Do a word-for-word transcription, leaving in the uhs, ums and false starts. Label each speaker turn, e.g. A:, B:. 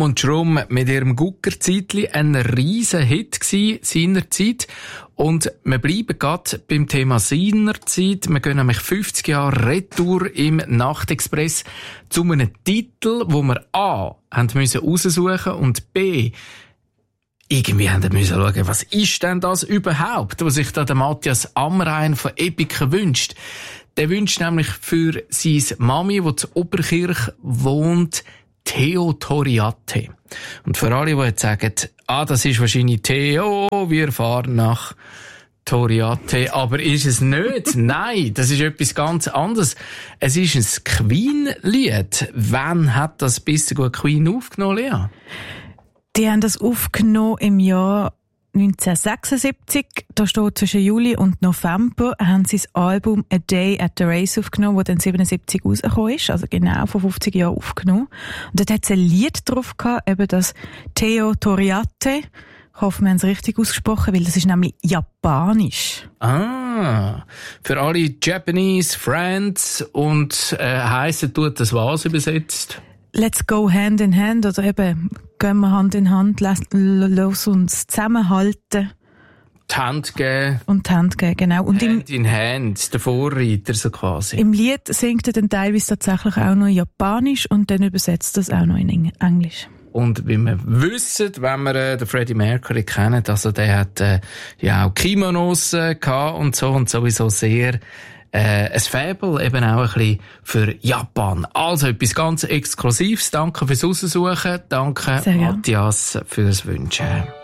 A: und Schrumm mit ihrem Guckerzeitli ein riesen Hit gsi seinerzeit. Und wir bleiben gerade beim Thema seinerzeit. Wir gehen nämlich fünfzig Jahre Retour im Nachtexpress zu einem Titel, wo wir A haben müssen raussuchen und B irgendwie haben wir müssen schauen, was ist denn das überhaupt, was sich da der Matthias Amrein von Epica wünscht. Der wünscht nämlich für seine Mami, die zu Oberkirch wohnt, Theo Toriate. Und für alle, die jetzt sagen, ah, das ist wahrscheinlich Theo, wir fahren nach Toriate, aber ist es nicht? Nein, das ist etwas ganz anderes. Es ist ein Queen-Lied. Wann hat das bisher gut Queen aufgenommen, Lea?
B: Die haben das aufgenommen im Jahr neunzehnhundertsechsundsiebzig. Da steht zwischen Juli und November haben sie das Album A Day at the Race aufgenommen, das dann siebenundsiebzig rausgekommen ist, also genau vor fünfzig Jahren aufgenommen. Und dort hat es ein Lied drauf gehabt, eben das Theo Toriate. Ich hoffe, wir haben es richtig ausgesprochen, weil das ist nämlich japanisch.
A: Ah, für alle Japanese Friends und äh, heissen tut das was übersetzt?
B: Let's go hand in hand, oder eben, gehen wir Hand in Hand, lass, lass uns zusammenhalten.
A: Die Hand geben.
B: Und die Hand geben, genau. Und
A: Hand
B: im,
A: in Hand, der Vorreiter so quasi.
B: Im Lied singt er dann teilweise tatsächlich auch noch Japanisch und dann übersetzt das auch noch in Englisch.
A: Und wie wir wissen, wenn wir äh, den Freddie Mercury kennen, also der hat äh, ja auch Kimonos äh, gehabt und so und sowieso sehr Äh, ein Faible eben auch ein bisschen für Japan. Also etwas ganz Exklusives. Danke fürs Raussuchen. Danke, Matthias, fürs Wünschen.